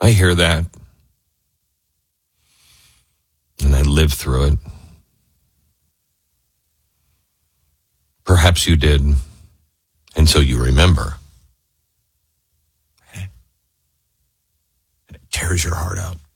I hear that. And I lived through it. Perhaps you did. And so you remember. And it tears your heart out.